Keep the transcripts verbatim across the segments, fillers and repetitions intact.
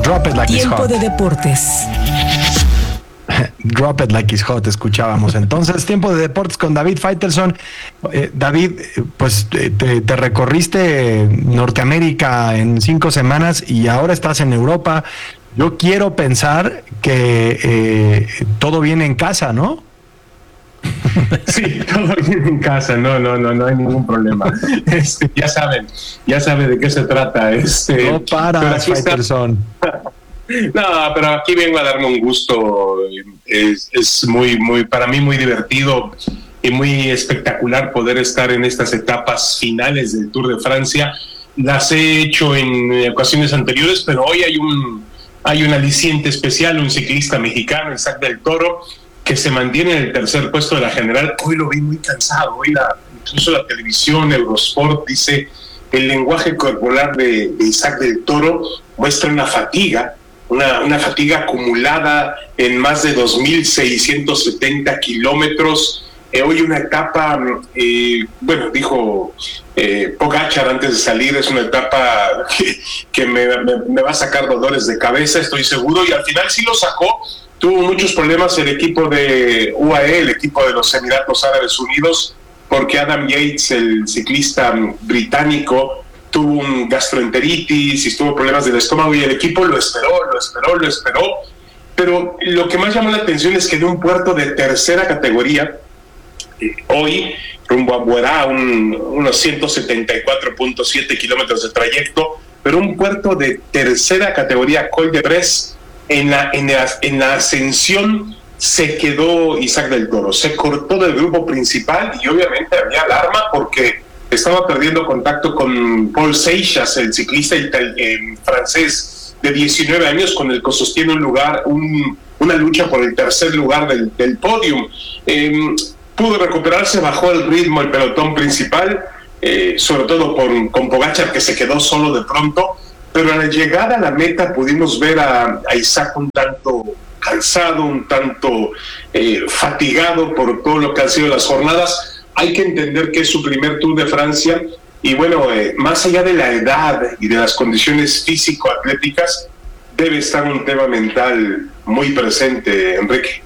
Drop it like it's hot. Tiempo de deportes. Drop it like it's hot, escuchábamos. Entonces, tiempo de deportes con David Faitelson. Eh, David, pues te, te recorriste Norteamérica en cinco semanas y ahora estás en Europa. Yo quiero pensar que eh, todo viene en casa, ¿no? Sí, todo viene en casa, no, no, no, no hay ningún problema. Este, ya saben, ya saben de qué se trata. Este, no para, Faitelson. No, pero aquí vengo a darme un gusto. Es, es muy, muy, para mí muy divertido y muy espectacular poder estar en estas etapas finales del Tour de Francia. Las he hecho en ocasiones anteriores, pero hoy hay un, hay un aliciente especial, un ciclista mexicano, Isaac del Toro, que se mantiene en el tercer puesto de la general. Hoy lo vi muy cansado. Hoy la, incluso la televisión, Eurosport, dice el lenguaje corporal de, de Isaac del Toro muestra una fatiga. Una, una fatiga acumulada en más de dos mil seiscientos setenta kilómetros. Eh, hoy una etapa, eh, bueno, dijo eh, Pogačar antes de salir, es una etapa que, que me, me, me va a sacar dolores de cabeza, estoy seguro, y al final sí lo sacó. Tuvo muchos problemas el equipo de U A E, el equipo de los Emiratos Árabes Unidos, porque Adam Yates, el ciclista británico, tuvo un gastroenteritis y tuvo problemas del estómago y el equipo lo esperó, lo esperó, lo esperó. Pero lo que más llamó la atención es que de un puerto de tercera categoría, eh, hoy, rumbo a Buerá, un, unos ciento setenta y cuatro punto siete kilómetros de trayecto, pero un puerto de tercera categoría, Col de Bres, en la, en la, en la ascensión se quedó Isaac del Toro, se cortó del grupo principal y obviamente había alarma porque estaba perdiendo contacto con Paul Seixas, el ciclista eh, francés de diecinueve años, con el que sostiene un lugar, un, una lucha por el tercer lugar del, del podium. Eh, pudo recuperarse, bajó el ritmo el pelotón principal, eh, sobre todo por, con Pogačar, que se quedó solo de pronto, pero a la llegada a la meta pudimos ver a, a Isaac un tanto cansado, un tanto eh, fatigado por todo lo que han sido las jornadas. Hay que entender que es su primer Tour de Francia y bueno, eh, más allá de la edad y de las condiciones físico-atléticas, debe estar un tema mental muy presente, Enrique.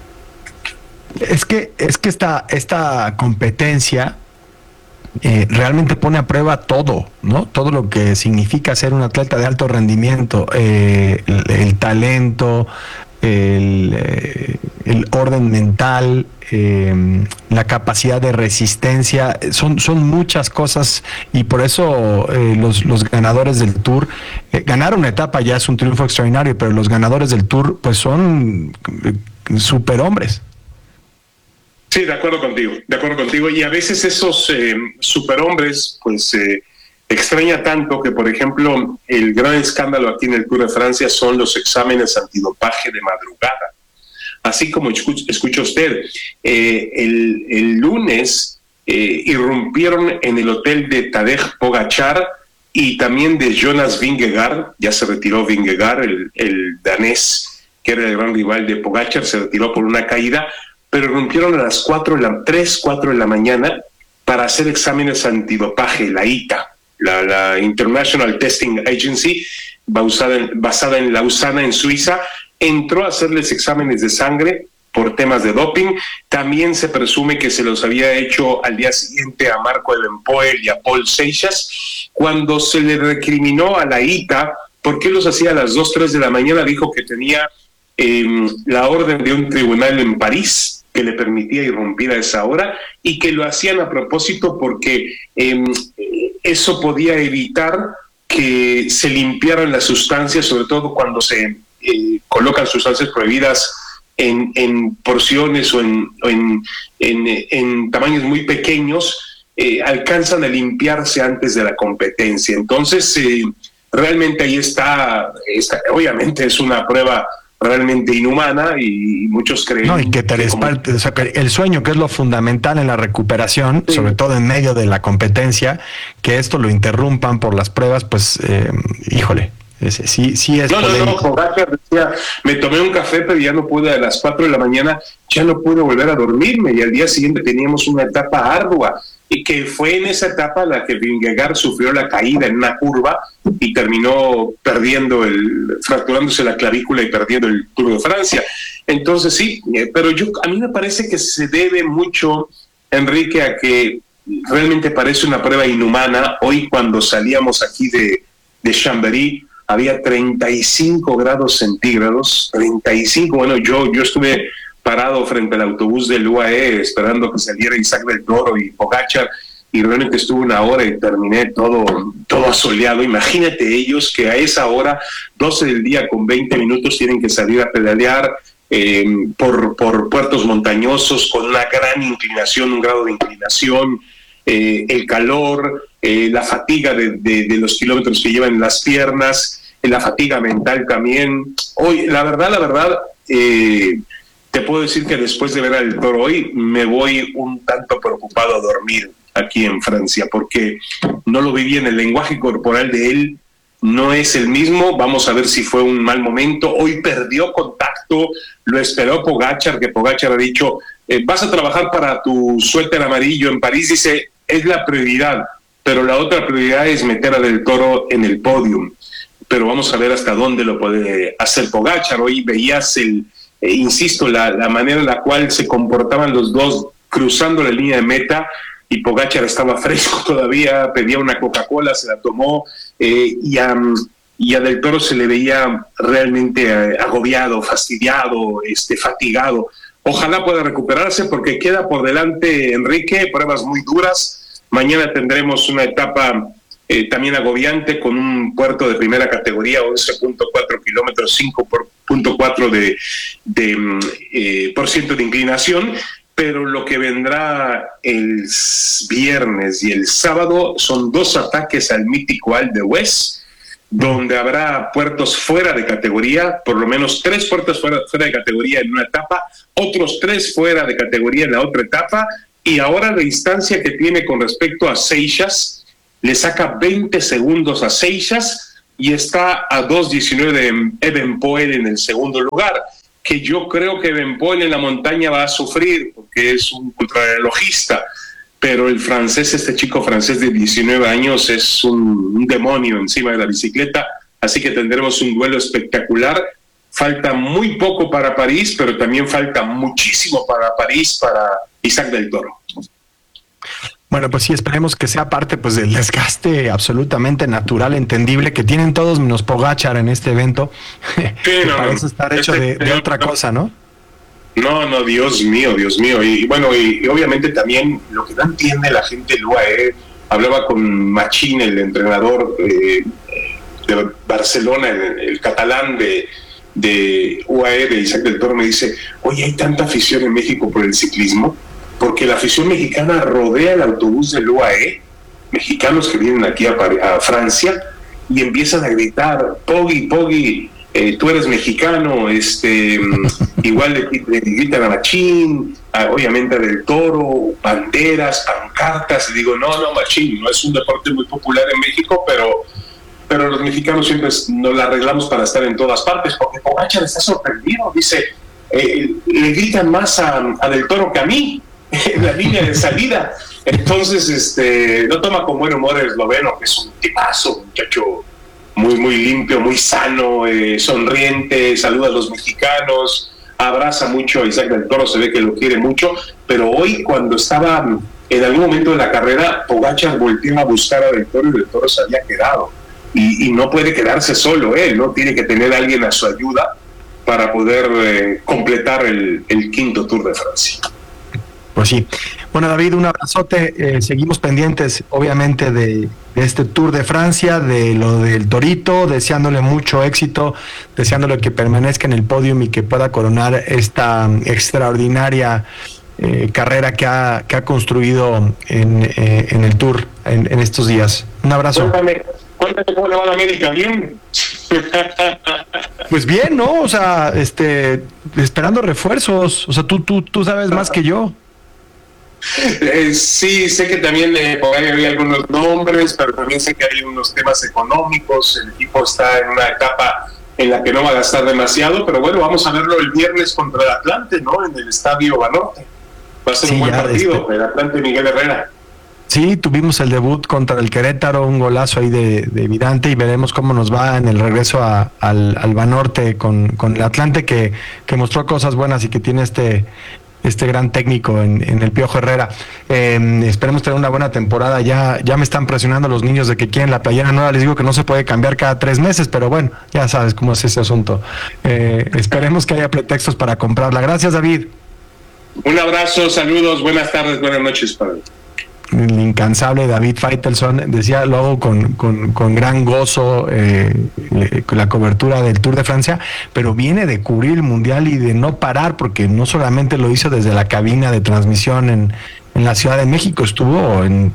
Es que, es que esta, esta competencia eh, realmente pone a prueba todo, ¿no? Todo lo que significa ser un atleta de alto rendimiento, eh, el, el talento, el, eh, el orden mental, eh, la capacidad de resistencia, son, son muchas cosas y por eso eh, los, los ganadores del Tour, eh, ganar una etapa ya es un triunfo extraordinario, pero los ganadores del Tour pues son eh, superhombres. Sí, de acuerdo contigo, de acuerdo contigo, y a veces esos eh, superhombres pues eh, extraña tanto que, por ejemplo, el gran escándalo aquí en el Tour de Francia son los exámenes antidopaje de madrugada. Así como escucha, escucha usted, eh, el, el lunes eh, irrumpieron en el hotel de Tadej Pogačar y también de Jonas Vingegaard. Ya se retiró Vingegaard, el, el danés, que era el gran rival de Pogačar, se retiró por una caída, pero irrumpieron a las cuatro, tres, cuatro de la mañana para hacer exámenes antidopaje, la I T A, la, la International Testing Agency, basada en, basada en Lausana, en Suiza, entró a hacerles exámenes de sangre por temas de doping. También se presume que se los había hecho al día siguiente a Marco Evenepoel y a Paul Seixas. Cuando se le recriminó a la I T A por qué los hacía a las dos, tres de la mañana, dijo que tenía eh, la orden de un tribunal en París que le permitía irrumpir a esa hora y que lo hacían a propósito porque eh, eso podía evitar que se limpiaran las sustancias, sobre todo cuando se eh, colocan sustancias prohibidas en, en porciones o, en, o en, en, en tamaños muy pequeños, eh, alcanzan a limpiarse antes de la competencia. Entonces, eh, realmente ahí está, está, obviamente es una prueba realmente inhumana y muchos creen... No, y que te desparte, como... o sea, que el sueño, que es lo fundamental en la recuperación, sí, sobre todo en medio de la competencia, que esto lo interrumpan por las pruebas, pues, eh, híjole, ese, sí, sí es no, polémico. No, no, Pogačar decía, me tomé un café, pero ya no pude, a las cuatro de la mañana, ya no pude volver a dormirme, y al día siguiente teníamos una etapa ardua. y que fue en esa etapa la que Vingegaard sufrió la caída en una curva y terminó perdiendo el, fracturándose la clavícula y perdiendo el Tour de Francia. Entonces sí, eh, pero yo a mí me parece que se debe mucho, Enrique, a que realmente parece una prueba inhumana. Hoy cuando salíamos aquí de, de Chambéry había treinta y cinco grados centígrados, treinta y cinco, bueno, yo, yo estuve parado frente al autobús del U A E esperando que saliera Isaac del Toro y Pogačar, y realmente estuve una hora y terminé todo, todo asoleado. Imagínate ellos que a esa hora, doce del día con veinte minutos, tienen que salir a pedalear eh, por, por puertos montañosos con una gran inclinación, un grado de inclinación, eh, el calor, eh, la fatiga de, de, de los kilómetros que llevan en las piernas, eh, la fatiga mental también. Hoy, la verdad, la verdad, eh, te puedo decir que después de ver al Toro hoy, me voy un tanto preocupado a dormir aquí en Francia, porque no lo vi bien. El lenguaje corporal de él no es el mismo. Vamos a ver si fue un mal momento. Hoy perdió contacto, lo esperó Pogačar, que Pogačar ha dicho, eh, vas a trabajar para tu suéter amarillo en París. Dice, es la prioridad, pero la otra prioridad es meter a Del Toro en el podium. Pero vamos a ver hasta dónde lo puede hacer Pogačar. Hoy veías el, eh, insisto, la, la manera en la cual se comportaban los dos cruzando la línea de meta, y Pogačar estaba fresco todavía, pedía una Coca-Cola, se la tomó, eh, y, a, y a Del Toro se le veía realmente eh, agobiado, fastidiado, este, fatigado. Ojalá pueda recuperarse, porque queda por delante, Enrique, pruebas muy duras. Mañana tendremos una etapa eh, también agobiante, con un puerto de primera categoría, once punto cuatro kilómetros, cinco punto cuatro de, de, eh, por ciento de inclinación. Pero lo que vendrá el viernes y el sábado son dos ataques al mítico Alpe d'Huez, donde habrá puertos fuera de categoría, por lo menos tres puertos fuera, fuera de categoría en una etapa, otros tres fuera de categoría en la otra etapa, y ahora la distancia que tiene con respecto a Seixas, le saca veinte segundos a Seixas y está a dos diecinueve de Evenepoel en el segundo lugar, que yo creo que Evenepoel en la montaña va a sufrir, porque es un contrarrelojista, pero el francés, este chico francés de diecinueve años, es un, un demonio encima de la bicicleta, así que tendremos un duelo espectacular. Falta muy poco para París, pero también falta muchísimo para París, para Isaac del Toro. Bueno, pues sí, esperemos que sea parte pues del desgaste absolutamente natural, entendible, que tienen todos menos Pogačar en este evento. Sí, no, parece estar hecho este, de, de otra no, cosa, ¿no? No, no, Dios mío, Dios mío. Y, y bueno, y, y obviamente también lo que no entiende la gente del U A E, hablaba con Machín, el entrenador eh, de Barcelona, el, el catalán de, de U A E, de Isaac del Toro, me dice, oye, hay tanta afición en México por el ciclismo, porque la afición mexicana rodea el autobús del U A E, mexicanos que vienen aquí a, a Francia, y empiezan a gritar, Poggi, Poggi, eh, tú eres mexicano, este, igual le, le gritan a Machín, a, obviamente a Del Toro, banderas, pancartas, y digo, no, no, Machín, no es un deporte muy popular en México, pero, pero los mexicanos siempre nos la arreglamos para estar en todas partes, porque Pogačar está sorprendido, dice, eh, le gritan más a, a Del Toro que a mí, en la línea de salida. Entonces, este, no toma con buen humor el esloveno, que es un tipazo, un muchacho muy, muy limpio, muy sano, eh, sonriente, saluda a los mexicanos, abraza mucho a Isaac del Toro, se ve que lo quiere mucho, pero hoy, cuando estaba en algún momento de la carrera, Pogačar volteó a buscar a Del Toro y Del Toro se había quedado. Y, y no puede quedarse solo él, ¿no? Tiene que tener a alguien a su ayuda para poder eh, completar el, el quinto Tour de Francia. Pues sí. Bueno, David, un abrazote. Eh, seguimos pendientes, obviamente, de, de este Tour de Francia, de lo del Torito, deseándole mucho éxito, deseándole que permanezca en el podium y que pueda coronar esta extraordinaria eh, carrera que ha, que ha construido en, eh, en el Tour en, en estos días. Un abrazo. Cuéntame, cuéntame cómo le va a la América, ¿bien? Pues bien, ¿no? O sea, este, esperando refuerzos. O sea, tú, tú, tú sabes más que yo. Eh, sí, sé que también eh, por ahí había algunos nombres, pero también sé que hay unos temas económicos. El equipo está en una etapa en la que no va a gastar demasiado, pero bueno, vamos a verlo el viernes contra el Atlante, ¿no? En el Estadio Banorte. Va a ser sí, un buen partido, este... el Atlante Miguel Herrera. Sí, tuvimos el debut contra el Querétaro, un golazo ahí de, de Vidante, y veremos cómo nos va en el regreso a, al, al Banorte con, con el Atlante, que, que mostró cosas buenas y que tiene este, este gran técnico en, en el Piojo Herrera. Eh, esperemos tener una buena temporada. Ya, ya me están presionando los niños de que quieren la playera nueva. Les digo que no se puede cambiar cada tres meses, pero bueno, ya sabes cómo es ese asunto. Eh, esperemos que haya pretextos para comprarla. Gracias, David. Un abrazo, saludos, buenas tardes, buenas noches, padre. El incansable David Faitelson decía, lo hago con, con, con gran gozo, eh, la cobertura del Tour de Francia, pero viene de cubrir el Mundial y de no parar, porque no solamente lo hizo desde la cabina de transmisión en, en la Ciudad de México, estuvo en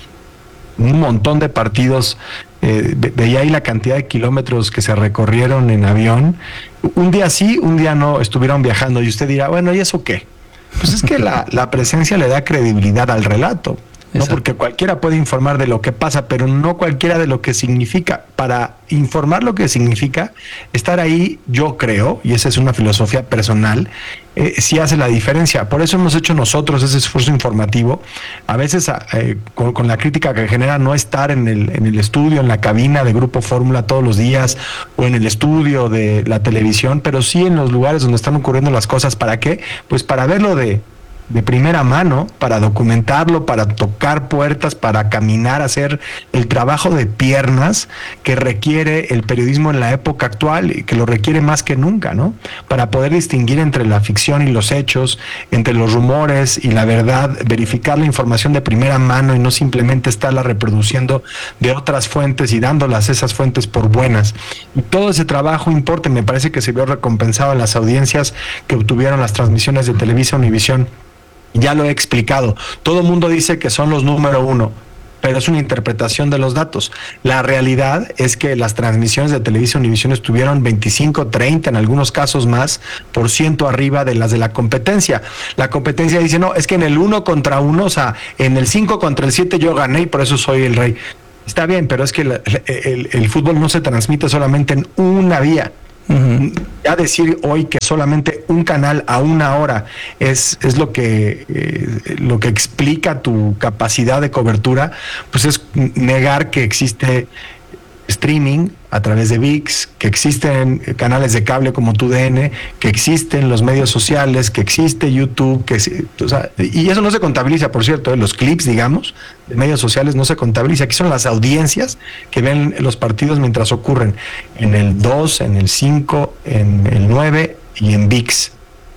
un montón de partidos, eh, veía ahí la cantidad de kilómetros que se recorrieron en avión, un día sí, un día no, estuvieron viajando, y usted dirá, bueno, ¿y eso qué? Pues es que la, la presencia le da credibilidad al relato. No, porque cualquiera puede informar de lo que pasa, pero no cualquiera de lo que significa. Para informar lo que significa, estar ahí, yo creo, y esa es una filosofía personal, eh, sí hace la diferencia. Por eso hemos hecho nosotros ese esfuerzo informativo, a veces eh, con, con la crítica que genera no estar en el, en el estudio, en la cabina de Grupo Fórmula todos los días, o en el estudio de la televisión, pero sí en los lugares donde están ocurriendo las cosas. ¿Para qué? Pues para verlo de... de primera mano, para documentarlo, para tocar puertas, para caminar, hacer el trabajo de piernas que requiere el periodismo en la época actual y que lo requiere más que nunca, ¿no? Para poder distinguir entre la ficción y los hechos, entre los rumores y la verdad, verificar la información de primera mano y no simplemente estarla reproduciendo de otras fuentes y dándolas esas fuentes por buenas. Y todo ese trabajo importa, me parece que se vio recompensado en las audiencias que obtuvieron las transmisiones de Televisa Univisión. Ya lo he explicado, todo el mundo dice que son los número uno, pero es una interpretación de los datos. La realidad es que las transmisiones de Televisa Univisión estuvieron veinticinco, treinta, en algunos casos más, por ciento arriba de las de la competencia. La competencia dice, no, es que en el uno contra uno, o sea, en el cinco contra el siete yo gané y por eso soy el rey. Está bien, pero es que el, el, el fútbol no se transmite solamente en una vía. Uh-huh. Ya decir hoy que solamente un canal a una hora es, es lo que eh, lo que explica tu capacidad de cobertura, pues es negar que existe streaming a través de V I X, que existen canales de cable como Tu D N, que existen los medios sociales, que existe YouTube, que o sea, y eso no se contabiliza, por cierto, ¿eh? Los clips, digamos, de medios sociales no se contabiliza. Aquí son las audiencias que ven los partidos mientras ocurren en el dos, en el cinco, en el nueve y en V I X.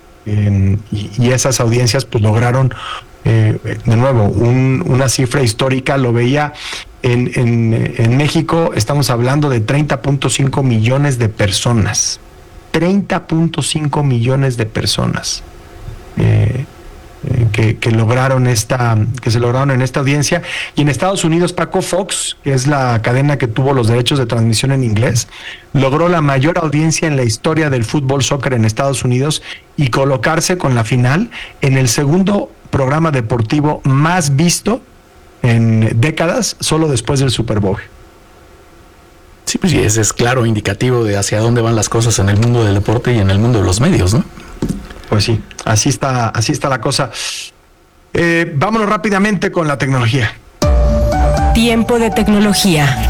En, y, y esas audiencias pues lograron eh, de nuevo un, una cifra histórica. Lo veía en, en, en México, estamos hablando de treinta punto cinco millones de personas, treinta punto cinco millones de personas eh, eh, que, que lograron esta, que se lograron en esta audiencia. Y en Estados Unidos, Paco, Fox, que es la cadena que tuvo los derechos de transmisión en inglés, logró la mayor audiencia en la historia del fútbol soccer en Estados Unidos y colocarse con la final en el segundo programa deportivo más visto en décadas, solo después del Super Bowl. Sí, pues sí, ese es claro indicativo de hacia dónde van las cosas en el mundo del deporte y en el mundo de los medios, ¿no? Pues sí, así está, así está la cosa. Eh, vámonos rápidamente con la tecnología. Tiempo de tecnología.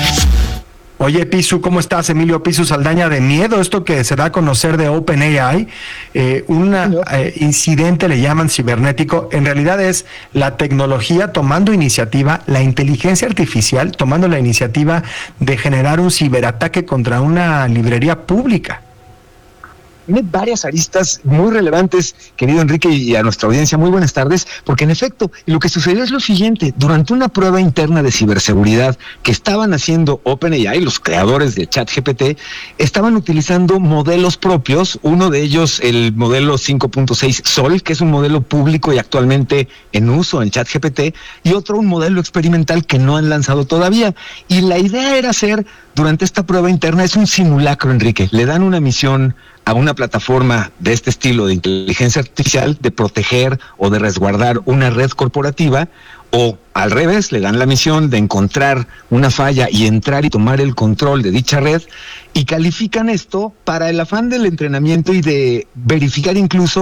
Oye, Pisu, ¿cómo estás? Emilio Pisu Saldaña. De miedo esto que se da a conocer de OpenAI, eh, un eh, incidente le llaman cibernético, en realidad es la tecnología tomando iniciativa, la inteligencia artificial tomando la iniciativa de generar un ciberataque contra una librería pública. Tiene varias aristas muy relevantes, querido Enrique, y a nuestra audiencia, muy buenas tardes, porque en efecto, lo que sucedió es lo siguiente: durante una prueba interna de ciberseguridad que estaban haciendo OpenAI, los creadores de ChatGPT, estaban utilizando modelos propios, uno de ellos el modelo cinco punto seis Sol, que es un modelo público y actualmente en uso en ChatGPT, y otro un modelo experimental que no han lanzado todavía. Y la idea era hacer, durante esta prueba interna, es un simulacro, Enrique, le dan una misión a una plataforma de este estilo de inteligencia artificial de proteger o de resguardar una red corporativa, o al revés, le dan la misión de encontrar una falla y entrar y tomar el control de dicha red, y califican esto para el afán del entrenamiento y de verificar incluso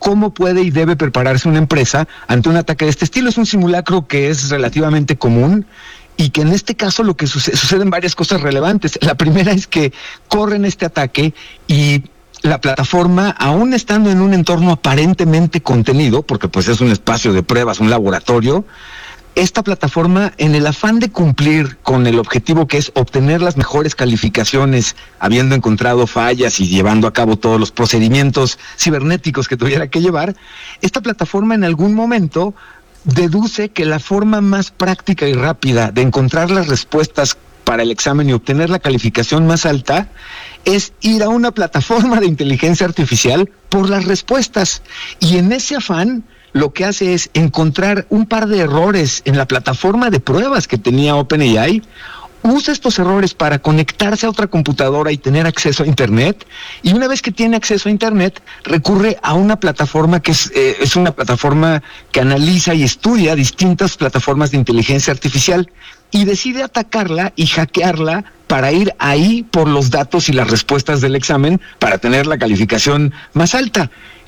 cómo puede y debe prepararse una empresa ante un ataque de este estilo. Es un simulacro que es relativamente común y que en este caso lo que sucede, suceden varias cosas relevantes. La primera es que corren este ataque y la plataforma, aún estando en un entorno aparentemente contenido, porque pues es un espacio de pruebas, un laboratorio, esta plataforma, en el afán de cumplir con el objetivo que es obtener las mejores calificaciones, habiendo encontrado fallas y llevando a cabo todos los procedimientos cibernéticos que tuviera que llevar, esta plataforma en algún momento deduce que la forma más práctica y rápida de encontrar las respuestas para el examen y obtener la calificación más alta es ir a una plataforma de inteligencia artificial por las respuestas. Y en ese afán, lo que hace es encontrar un par de errores en la plataforma de pruebas que tenía OpenAI, usa estos errores para conectarse a otra computadora y tener acceso a Internet, y una vez que tiene acceso a Internet, recurre a una plataforma que es, eh, es una plataforma que analiza y estudia distintas plataformas de inteligencia artificial, y decide atacarla y hackearla para ir ahí por los datos y las respuestas del examen para tener la calificación más alta.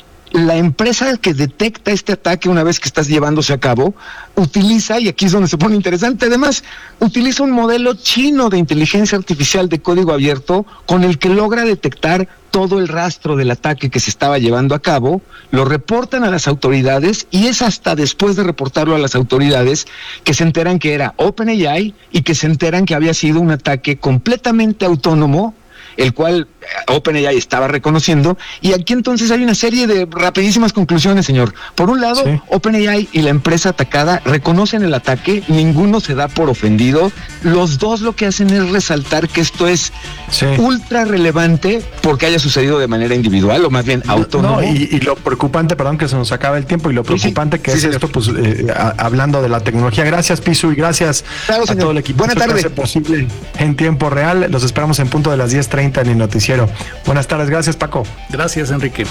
La empresa que detecta este ataque una vez que estás llevándose a cabo, utiliza, y aquí es donde se pone interesante además, utiliza un modelo chino de inteligencia artificial de código abierto con el que logra detectar todo el rastro del ataque que se estaba llevando a cabo, lo reportan a las autoridades y es hasta después de reportarlo a las autoridades que se enteran que era OpenAI y que se enteran que había sido un ataque completamente autónomo, el cual OpenAI estaba reconociendo, y aquí entonces hay una serie de rapidísimas conclusiones, señor. Por un lado, sí. OpenAI y la empresa atacada reconocen el ataque, ninguno se da por ofendido, los dos lo que hacen es resaltar que esto es sí. ultra relevante porque haya sucedido de manera individual, o más bien autónomo. No, y, y lo preocupante, perdón que se nos acaba el tiempo, y lo preocupante sí, sí. que sí, es señor. esto, pues eh, a, hablando de la tecnología. Gracias, Pisu, y gracias claro, a señor. todo el equipo. Buena tarde. Hace posible en tiempo real. Los esperamos en punto de las diez treinta en el noticiero. Buenas tardes, gracias, Paco. Gracias, Enrique.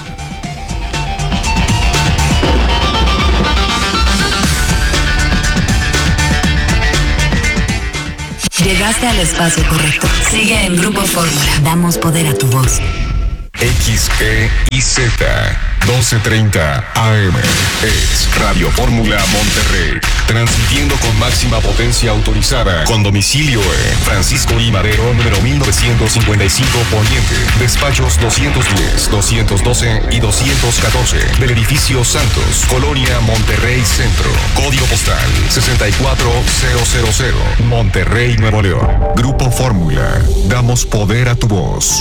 Llegaste al espacio correcto. Sigue en Grupo Fórmula. Damos poder a tu voz. X E y Z doce treinta A M es Radio Fórmula Monterrey, transmitiendo con máxima potencia autorizada, con domicilio en Francisco I. Madero, número mil novecientos cincuenta y cinco Poniente, despachos doscientos diez, doscientos doce y doscientos catorce, del edificio Santos, Colonia Monterrey Centro, código postal sesenta y cuatro mil, Monterrey, Nuevo León. Grupo Fórmula, damos poder a tu voz.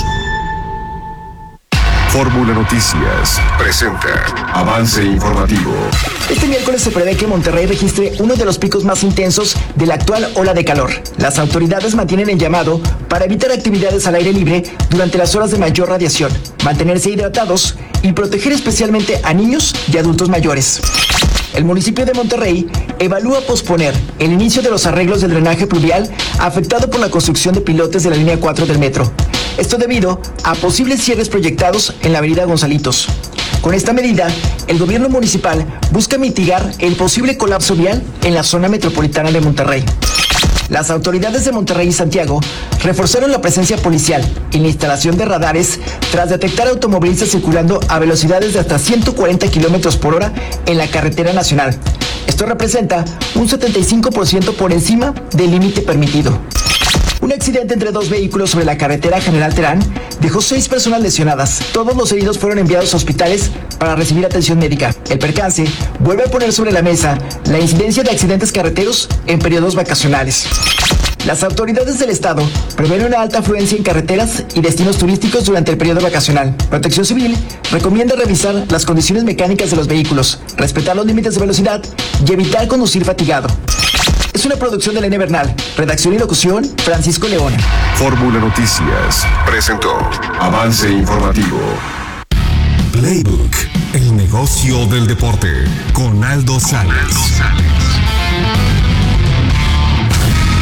Fórmula Noticias presenta avance informativo. Este miércoles se prevé que Monterrey registre uno de los picos más intensos de la actual ola de calor. Las autoridades mantienen el llamado para evitar actividades al aire libre durante las horas de mayor radiación, mantenerse hidratados y proteger especialmente a niños y adultos mayores. El municipio de Monterrey evalúa posponer el inicio de los arreglos del drenaje pluvial afectado por la construcción de pilotes de la línea cuatro del metro. Esto debido a posibles cierres proyectados en la avenida Gonzalitos. Con esta medida, el gobierno municipal busca mitigar el posible colapso vial en la zona metropolitana de Monterrey. Las autoridades de Monterrey y Santiago reforzaron la presencia policial y la instalación de radares tras detectar automovilistas circulando a velocidades de hasta ciento cuarenta kilómetros por hora en la carretera nacional. Esto representa un setenta y cinco por ciento por encima del límite permitido. Un accidente entre dos vehículos sobre la carretera General Terán dejó seis personas lesionadas. Todos los heridos fueron enviados a hospitales para recibir atención médica. El percance vuelve a poner sobre la mesa la incidencia de accidentes carreteros en periodos vacacionales. Las autoridades del estado prevén una alta afluencia en carreteras y destinos turísticos durante el periodo vacacional. Protección Civil recomienda revisar las condiciones mecánicas de los vehículos, respetar los límites de velocidad y evitar conducir fatigado. Es una producción de la N Bernal. Redacción y locución, Francisco León. Fórmula Noticias presentó avance informativo. Playbook, el negocio del deporte, con Aldo Sales.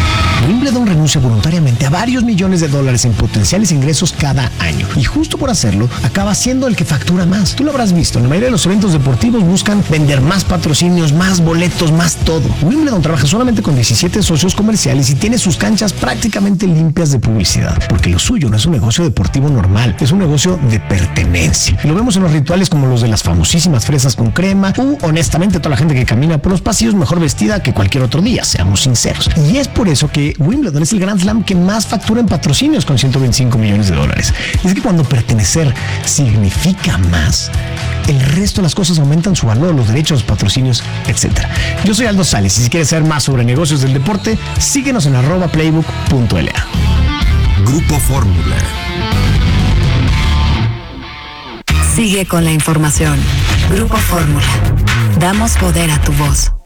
Wimbledon renuncia voluntariamente a varios millones de dólares en potenciales ingresos cada año. Y justo por hacerlo, acaba siendo el que factura más. Tú lo habrás visto, en la mayoría de los eventos deportivos buscan vender más patrocinios, más boletos, más todo. Wimbledon trabaja solamente con diecisiete socios comerciales y tiene sus canchas prácticamente limpias de publicidad, porque lo suyo no es un negocio deportivo normal, es un negocio de pertenencia. Y lo vemos en los rituales como los de las famosísimas fresas con crema, u honestamente toda la gente que camina por los pasillos mejor vestida que cualquier otro día, seamos sinceros. Y es por eso que Wimbledon es el Grand Slam que más factura en patrocinios, con ciento veinticinco millones de dólares. Y es que cuando pertenecer significa más, el resto de las cosas aumentan su valor, los derechos, patrocinios, etcétera. Yo soy Aldo Sales y si quieres saber más sobre negocios del deporte, síguenos en arroba playbook punto l a. Grupo Fórmula. Sigue con la información. Grupo Fórmula. Damos poder a tu voz.